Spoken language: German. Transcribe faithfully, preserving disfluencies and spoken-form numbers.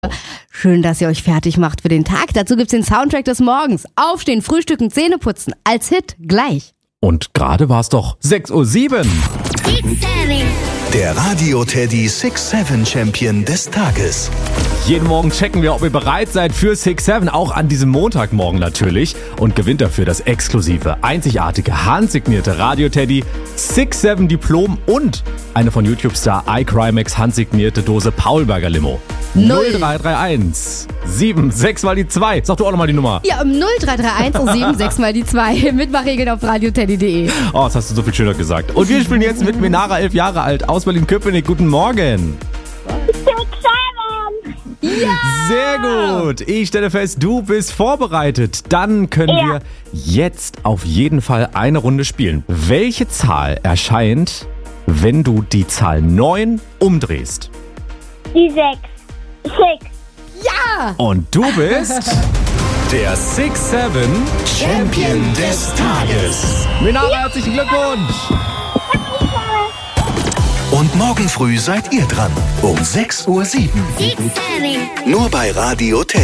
Schön, dass ihr euch fertig macht für den Tag. Dazu gibt's den Soundtrack des Morgens. Aufstehen, frühstücken, Zähne putzen. Als Hit gleich. Und gerade war es doch sechs Uhr sieben. Der Radio Teddy six seven Champion des Tages. Jeden Morgen checken wir, ob ihr bereit seid für six seven, auch an diesem Montagmorgen natürlich. Und gewinnt dafür das exklusive, einzigartige, handsignierte Radio Teddy six seven Diplom und eine von YouTube-Star iCrimex handsignierte Dose Paulberger Limo. null drei drei eins sieben sechs mal die zwei. Sag du auch nochmal die Nummer. Ja, um null drei drei eins sieben sechs mal die zwei. Mitmachregeln auf radioteddy punkt de. Oh, das hast du so viel schöner gesagt. Und wir spielen jetzt mit Menara, elf Jahre alt, aus Berlin-Köpenick. Guten Morgen. Ja! Sehr gut. Ich stelle fest, du bist vorbereitet. Dann können Ja. wir jetzt auf jeden Fall eine Runde spielen. Welche Zahl erscheint, wenn du die Zahl neun umdrehst? Die sechs. Six. Ja! Und du bist der six seven Champion des Tages. Menara, herzlichen Glückwunsch. Und morgen früh seid ihr dran. Um sechs Uhr sieben. Six, seven. Nur bei Radio Teddy.